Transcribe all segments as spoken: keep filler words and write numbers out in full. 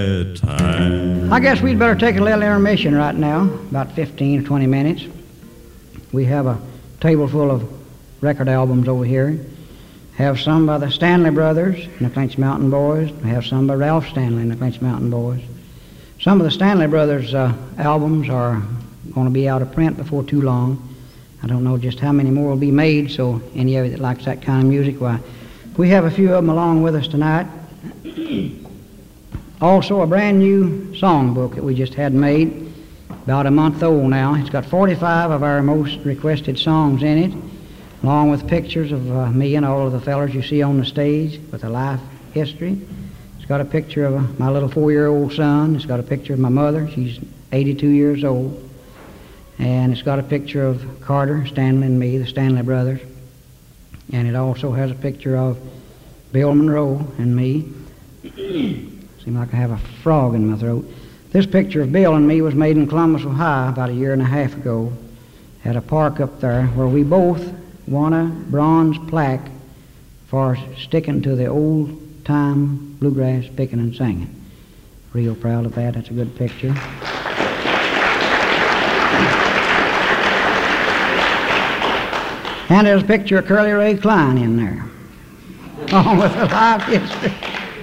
I guess we'd better take a little intermission right now, about fifteen or twenty minutes. We have a table full of record albums over here. Have some by the Stanley Brothers and the Clinch Mountain Boys. We have some by Ralph Stanley and the Clinch Mountain Boys. Some of the Stanley Brothers uh, albums are going to be out of print before too long. I don't know just how many more will be made, so any of you that likes that kind of music, why, we have a few of them along with us tonight. Also, a brand new songbook that we just had made, about a month old now. It's got forty-five of our most requested songs in it, along with pictures of uh, me and all of the fellas you see on the stage with a life history. It's got a picture of uh, my little four-year-old son. It's got a picture of my mother. She's eighty-two years old. And it's got a picture of Carter, Stanley, and me, the Stanley Brothers. And it also has a picture of Bill Monroe and me. Seems like I have a frog in my throat. This picture of Bill and me was made in Columbus, Ohio, about a year and a half ago, at a park up there, where we both won a bronze plaque for sticking to the old-time bluegrass picking and singing. Real proud of that. That's a good picture. And there's a picture of Curly Ray Klein in there, along with a life history.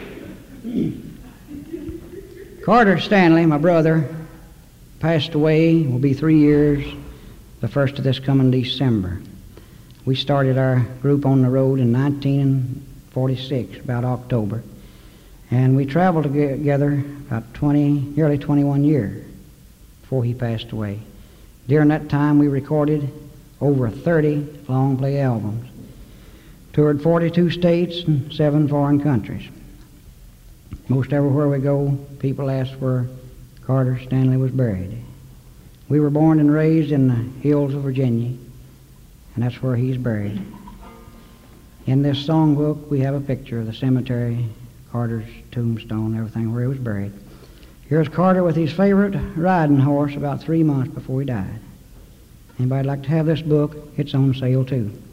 Carter Stanley, my brother, passed away. Will be three years, the first of this coming December. We started our group on the road in nineteen forty-six, about October, and we traveled together about twenty, nearly twenty-one years before he passed away. During that time, we recorded over thirty long play albums, toured forty-two states and seven foreign countries. Most everywhere we go, people ask where Carter Stanley was buried. We were born and raised in the hills of Virginia, and that's where he's buried. In this songbook, we have a picture of the cemetery, Carter's tombstone, everything where he was buried. Here's Carter with his favorite riding horse about three months before he died. Anybody like to have this book? It's on sale too.